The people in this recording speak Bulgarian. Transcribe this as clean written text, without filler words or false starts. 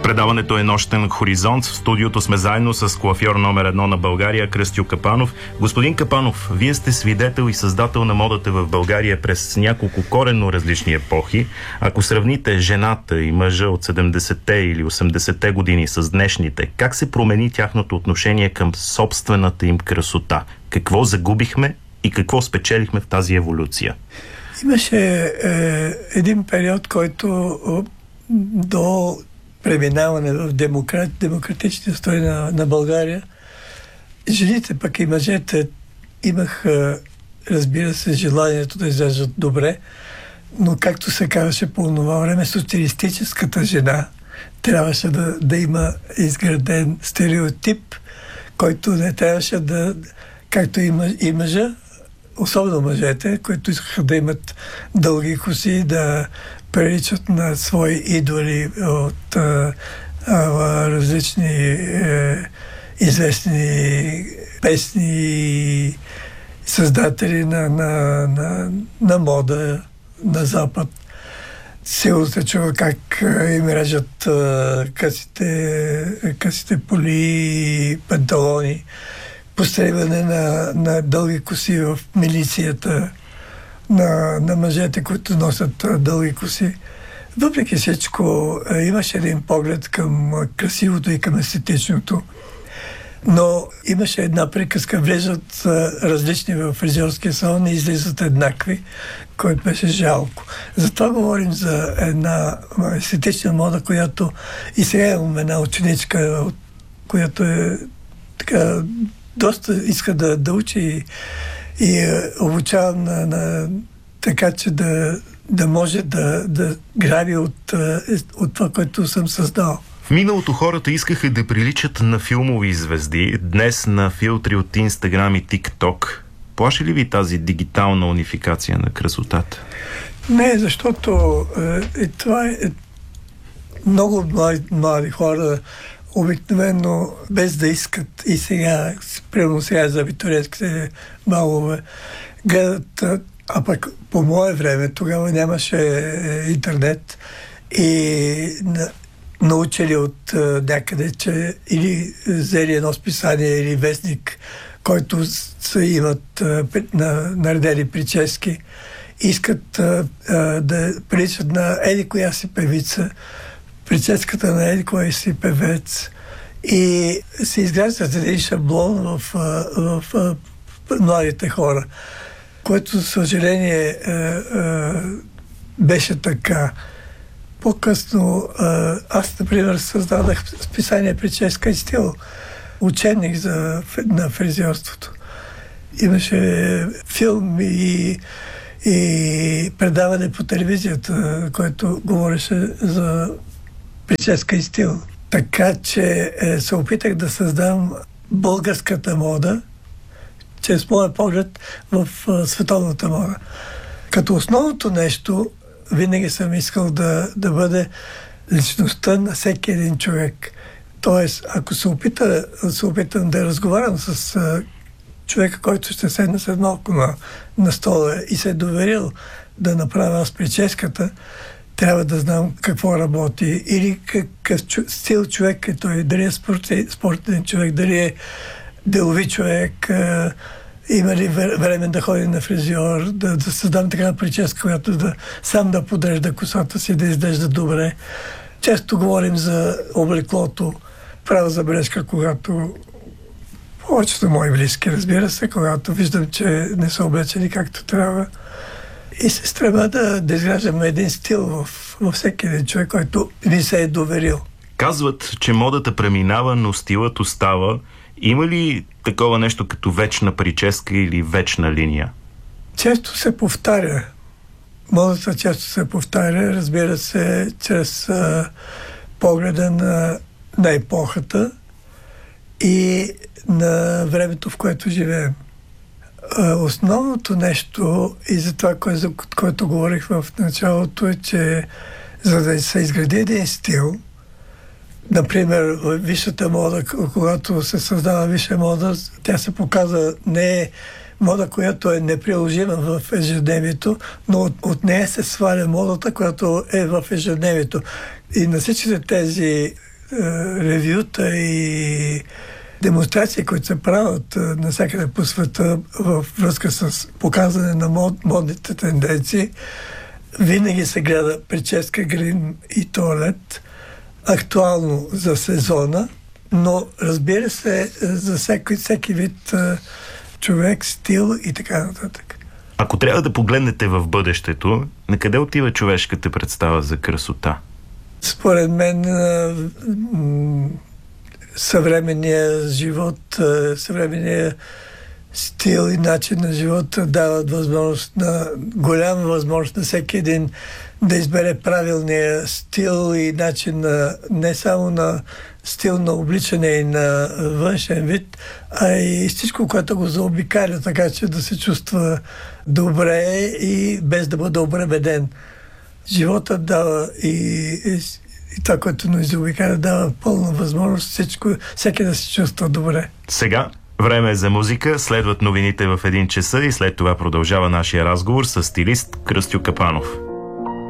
Предаването е Нощен хоризонт. В студиото сме заедно с коафьор номер 1 на България Кръстю Капанов. Господин Капанов, вие сте свидетел и създател на модата в България през няколко коренно различни епохи. Ако сравните жената и мъжа от 70-те или 80-те години с днешните, как се промени тяхното отношение към собствената им красота? Какво загубихме и какво спечелихме в тази еволюция? Имаше един период, който до преминаване в демократичните строи на България, жените пък и мъжете имаха, разбира се, желанието да изглеждат добре, но както се казваше по това време, социалистическата жена трябваше да има изграден стереотип, който не трябваше да, както и мъжа, особено мъжете, които искаха да имат дълги коси, да приличат на свои идоли от различни известни песни, създатели на мода на Запад. Сигурно се чува как им режат късите поли, панталони, постребване на дълги коси в милицията, на мъжете, които носят дълги коси. Въпреки всичко, имаше един поглед към красивото и към естетичното. Но имаше една приказка, влезат различни в фризьорския салон и излизат еднакви, което беше жалко. Затова говорим за една естетична мода, която и сега имам една ученичка, която е така, доста иска да учи и обучавам така, че да може да граби от това, което съм създал. В миналото хората искаха да приличат на филмови звезди, днес на филтри от Инстаграм и ТикТок. Плаши ли ви тази дигитална унификация на красотата? Не, защото това е много млади хора обикновено без да искат и сега, примерно сега за абитуриентските балове, гледат, а пък по мое време тогава нямаше интернет и научили от някъде, че или взели едно списание или вестник, който са имат наредени прически, искат да приличат на еди коя си певица, прическата на еди коя си певец и се изграждат един шаблон в младите хора, което, за съжаление, беше така. По-късно аз, например, създадах списание "Прическа и стил", учебник на фризьорството. Имаше филм и предаване по телевизията, което говореше за прическа и стил. Така че се опитах да създам българската мода чрез моя поглед в световната мода. Като основното нещо винаги съм искал да бъде личността на всеки един човек. Тоест, ако се опитам да разговарям с човека, който ще седне с едно око на стола и се е доверил да направя аз прическата, трябва да знам какво работи или какъв стил човек е той, дали е спортен човек, дали е делови човек, има ли време да ходи на фризьор, да създам такава прическа, която сам да подрежда косата си, да изглежда добре. Често говорим за облеклото. Правя забележка, когато повечето мои близки, разбира се, когато виждам, че не са облечени както трябва. И се стремя да изграждам един стил във всеки един човек, който ми се е доверил. Казват, че модата преминава, но стилът остава. Има ли такова нещо като вечна прическа или вечна линия? Често се повтаря. Модата често се повтаря, разбира се, чрез погледа на епохата и на времето, в което живеем. Основното нещо и за това, за което говорих в началото, е, че за да се изгради един стил, например, висшата мода, когато се създава висша мода, тя се показва не е мода, която е неприложима в ежедневието, но от нея се сваля модата, която е в ежедневието. И на всичките тези ревюта и демонстрации, които се правят навсякъде по света във връзка с показване на модните тенденции, винаги се гледа прическа, грим и туалет, актуално за сезона, но разбира се за всеки вид човек, стил и така нататък. Ако трябва да погледнете в бъдещето, на къде отива човешката представа за красота? Според мен съвременния живот, съвременния стил и начин на живота дават голяма възможност на всеки един да избере правилния стил и начин не само на стил на обличане и на външен вид, а и всичко, което го заобикаля, така че да се чувства добре и без да бъде обременен. Животът дава и това, което ни заобикаля, дава пълна възможност всеки да се чувства добре. Сега време е за музика, следват новините в 1 часа и след това продължава нашия разговор с стилист Кръстю Капанов.